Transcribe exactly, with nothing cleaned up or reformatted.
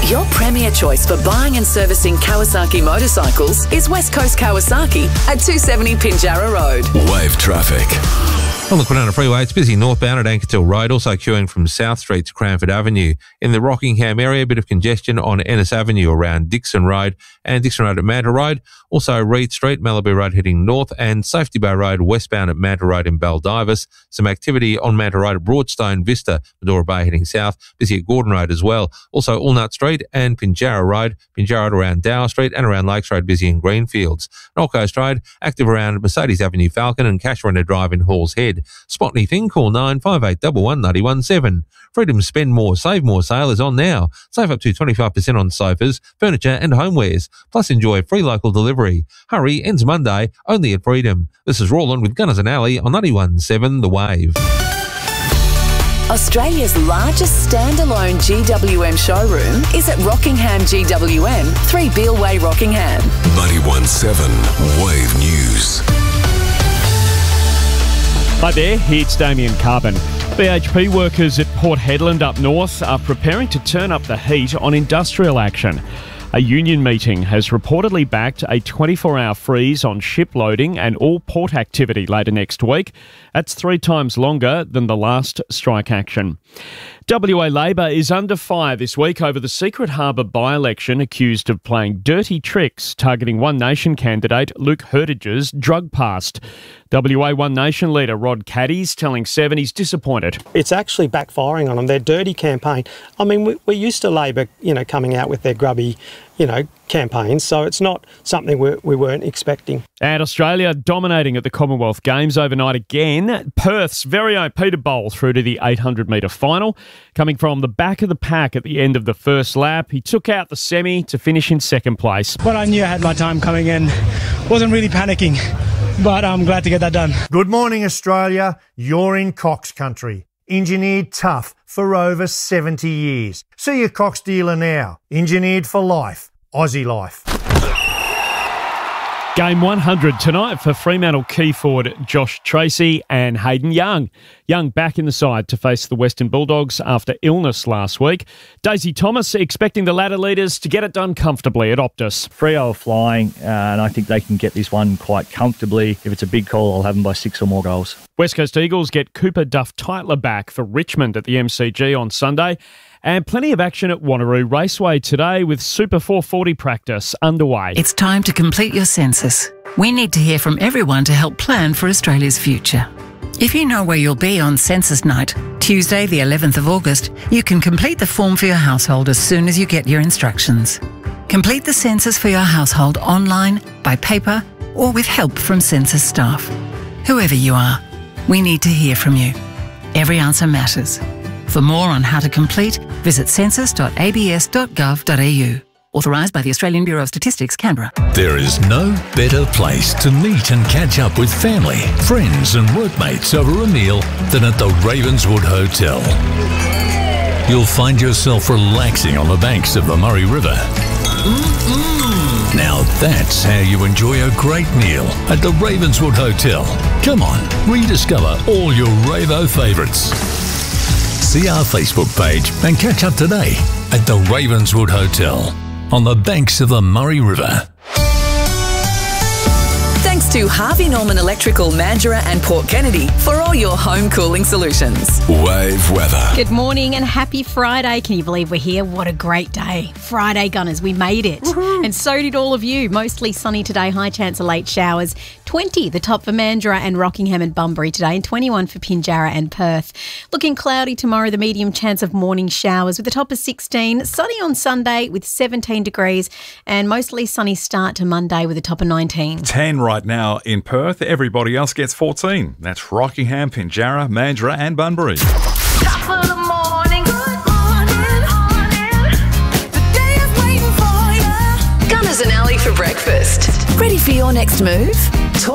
Your premier choice for buying and servicing Kawasaki motorcycles is West Coast Kawasaki at two seventy Pinjarra Road. Wave traffic. On the Kwinana Freeway, it's busy northbound at Ankertil Road, also queuing from South Street to Cranford Avenue. In the Rockingham area, a bit of congestion on Ennis Avenue around Dixon Road and Dixon Road at Manta Road. Also Reed Street, Malibu Road heading north, and Safety Bay Road westbound at Manta Road in Baldivis. Some activity on Manta Road at Broadstone Vista, Medora Bay heading south. Busy at Gordon Road as well. Also Allnut Street and Pinjarra Road. Pinjarra Road around Dower Street and around Lakes Road busy in Greenfields. Old Coast Road, active around Mercedes Avenue Falcon and Cashrunner Drive in Halls Head. Spot anything, call nine five eight one one, nine one seven. Freedom Spend More, Save More sale is on now. Save up to twenty-five percent on sofas, furniture and homewares. Plus enjoy free local delivery. Hurry, ends Monday, only at Freedom. This is Roland with Gunners and Alley on ninety-one seven The Wave. Australia's largest standalone G W M showroom is at Rockingham G W M, three Beale Way, Rockingham. ninety-one seven Wave News. Hi there, it's Damien Carbon. B H P workers at Port Hedland up north are preparing to turn up the heat on industrial action. A union meeting has reportedly backed a twenty-four hour freeze on ship loading and all port activity later next week. That's three times longer than the last strike action. W A Labor is under fire this week over the Secret Harbour by-election, accused of playing dirty tricks targeting One Nation candidate Luke Hertage's drug past. W A One Nation leader Rod Caddy's telling Seven he's disappointed. It's actually backfiring on them. Their dirty campaign. I mean, we, we're used to Labor, you know, coming out with their grubby, you know, campaigns, so it's not something we, we weren't expecting. And Australia dominating at the Commonwealth Games overnight again. Perth's very own Peter Bowl through to the eight hundred metre final. Coming from the back of the pack at the end of the first lap, he took out the semi to finish in second place. But I knew I had my time coming in. Wasn't really panicking, but I'm glad to get that done. Good morning, Australia. You're in Cox country. Engineered tough for over seventy years. See your Cox dealer now. Engineered for life. Aussie life. Game one hundred tonight for Fremantle key forward Josh Tracy and Hayden Young. Young back in the side to face the Western Bulldogs after illness last week. Daisy Thomas expecting the ladder leaders to get it done comfortably at Optus. Freo are flying, uh, and I think they can get this one quite comfortably. If it's a big call, I'll have them by six or more goals. West Coast Eagles get Cooper Duff-Tytler back for Richmond at the M C G on Sunday. And plenty of action at Wanneroo Raceway today with Super four forty practice underway. It's time to complete your census. We need to hear from everyone to help plan for Australia's future. If you know where you'll be on census night, Tuesday the eleventh of August, you can complete the form for your household as soon as you get your instructions. Complete the census for your household online, by paper, or with help from census staff. Whoever you are, we need to hear from you. Every answer matters. For more on how to complete, visit census dot a b s dot gov dot a u. Authorised by the Australian Bureau of Statistics, Canberra. There is no better place to meet and catch up with family, friends and workmates over a meal than at the Ravenswood Hotel. You'll find yourself relaxing on the banks of the Murray River. Mm-mm. Now that's how you enjoy a great meal at the Ravenswood Hotel. Come on, rediscover all your Ravo favourites. See our Facebook page and catch up today at the Ravenswood Hotel on the banks of the Murray River. Thanks to Harvey Norman Electrical, Mandurah and Port Kennedy for all your home cooling solutions. Wave weather. Good morning and happy Friday. Can you believe we're here? What a great day. Friday, Gunners, we made it. Woohoo. And so did all of you. Mostly sunny today, high chance of late showers. twenty, the top for Mandurah and Rockingham and Bunbury today, and twenty-one for Pinjarra and Perth. Looking cloudy tomorrow, the medium chance of morning showers with the top of sixteen. Sunny on Sunday with seventeen degrees, and mostly sunny start to Monday with a top of nineteen. ten right now in Perth. Everybody else gets fourteen. That's Rockingham, Pinjarra, Mandurah and Bunbury. Top of the morning. Good morning, morning. The day is waiting for you. Gunners and Alley for breakfast. Ready for your next move? Talk